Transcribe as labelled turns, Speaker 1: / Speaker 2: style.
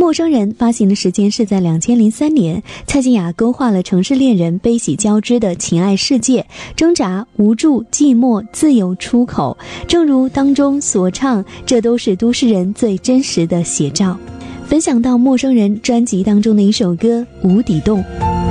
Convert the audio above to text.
Speaker 1: 陌生人发行的时间是在2003年，蔡健雅勾画了城市恋人悲喜交织的情爱世界，挣扎、无助、寂寞、自由出口。正如当中所唱，这都是都市人最真实的写照。分享到陌生人专辑当中的一首歌《无底洞》。